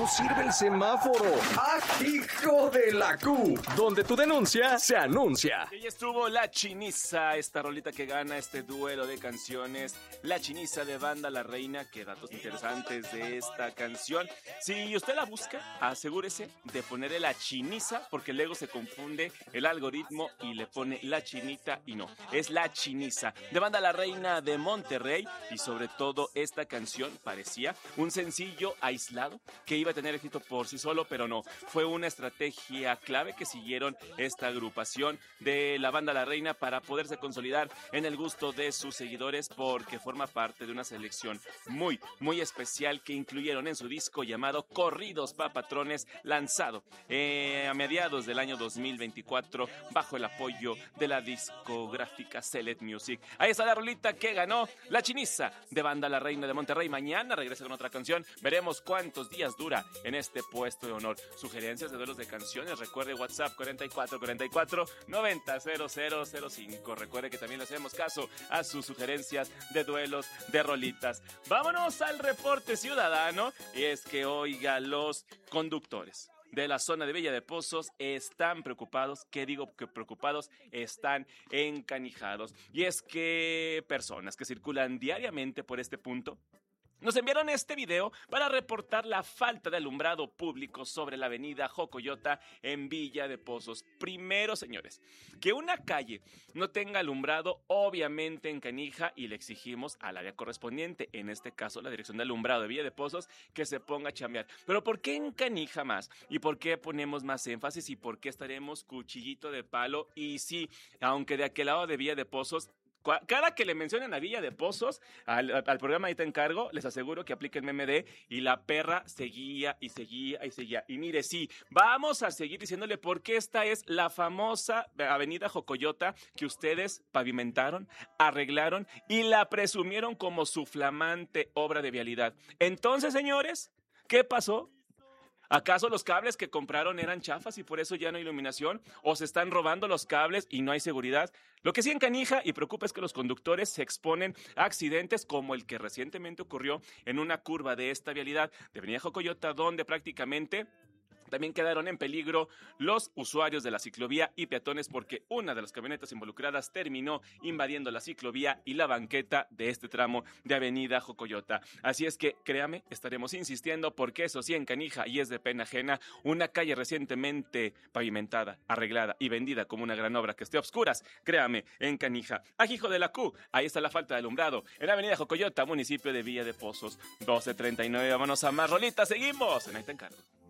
no sirve el semáforo. ¡Ah, hijo de la Q! Donde tu denuncia se anuncia. Y ya estuvo La Chiniza, esta rolita que gana este duelo de canciones. La Chiniza de Banda La Reina. Qué datos interesantes de esta canción. Si usted la busca, asegúrese de ponerle La Chiniza, porque luego se confunde el algoritmo y le pone La Chinita y no. Es La Chiniza de Banda La Reina de Monterrey. Y sobre todo esta canción parecía un sencillo aislado que iba a tener éxito por sí solo, pero no. Fue una estrategia clave que siguieron esta agrupación de la Banda La Reina para poderse consolidar en el gusto de sus seguidores, porque forma parte de una selección muy, muy especial que incluyeron en su disco llamado Corridos pa' Patrones, lanzado a mediados del año 2024 bajo el apoyo de la discográfica Select Music. Ahí está la rolita que ganó La Chiniza de Banda La Reina de Monterrey. Mañana regresa con otra canción. Veremos cuántos días dura en este puesto de honor. Sugerencias de duelos de canciones. Recuerde WhatsApp 4444 900005. Recuerde que también le hacemos caso a sus sugerencias de duelos de rolitas. Vámonos al reporte ciudadano. Y es que, oiga, los conductores de la zona de Villa de Pozos están preocupados. ¿Qué digo que preocupados? Están encanijados. Y es que personas que circulan diariamente por este punto nos enviaron este video para reportar la falta de alumbrado público sobre la avenida Jocoyota en Villa de Pozos. Primero, señores, que una calle no tenga alumbrado obviamente encanija y le exigimos al área correspondiente, en este caso la Dirección de Alumbrado de Villa de Pozos, que se ponga a chambear. Pero ¿por qué encanija más? ¿Y por qué ponemos más énfasis? ¿Y por qué estaremos cuchillito de palo? Y sí, aunque de aquel lado de Villa de Pozos, cada que le mencionen a Villa de Pozos, al programa Ahí Te Encargo, les aseguro que apliquen MMD y la perra seguía y seguía y seguía. Y mire, sí, vamos a seguir diciéndole porque esta es la famosa avenida Jocoyota que ustedes pavimentaron, arreglaron y la presumieron como su flamante obra de vialidad. Entonces, señores, ¿qué pasó? ¿Acaso los cables que compraron eran chafas y por eso ya no hay iluminación? ¿O se están robando los cables y no hay seguridad? Lo que sí encanija y preocupa es que los conductores se exponen a accidentes como el que recientemente ocurrió en una curva de esta vialidad de Avenida Jocoyota, donde prácticamente también quedaron en peligro los usuarios de la ciclovía y peatones porque una de las camionetas involucradas terminó invadiendo la ciclovía y la banqueta de este tramo de Avenida Jocoyota. Así es que, créame, estaremos insistiendo porque eso sí encanija y es de pena ajena. Una calle recientemente pavimentada, arreglada y vendida como una gran obra que esté a oscuras, créame, encanija. Ajijo de la Q, ahí está la falta de alumbrado en Avenida Jocoyota, municipio de Villa de Pozos. 12:39, vámonos a más rolitas, seguimos en Ahí Te Encargo.